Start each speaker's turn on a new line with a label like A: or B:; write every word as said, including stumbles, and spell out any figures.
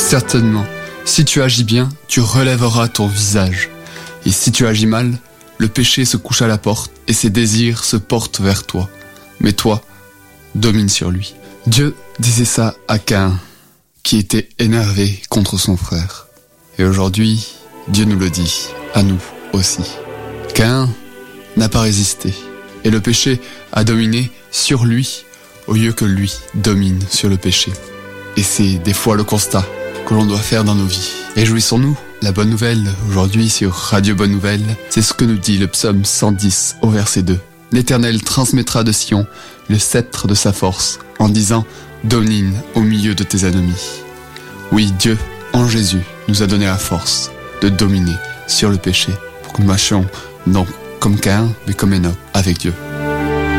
A: Certainement, si tu agis bien, tu relèveras ton visage. Et si tu agis mal, le péché se couche à la porte et ses désirs se portent vers toi. Mais toi, domine sur lui. Dieu disait ça à Caïn, qui était énervé contre son frère. Et aujourd'hui, Dieu nous le dit, à nous aussi. Caïn n'a pas résisté, et le péché a dominé sur lui, au lieu que lui domine sur le péché. Et c'est des fois le constat que l'on doit faire dans nos vies. Réjouissons-nous, la bonne nouvelle, aujourd'hui sur Radio Bonne Nouvelle, c'est ce que nous dit le psaume cent dix au verset deux. L'Éternel transmettra de Sion le sceptre de sa force, en disant « Domine au milieu de tes ennemis ». Oui, Dieu, en Jésus, nous a donné la force de dominer sur le péché, pour que nous marchions non comme Caïn, mais comme Enoch, avec Dieu.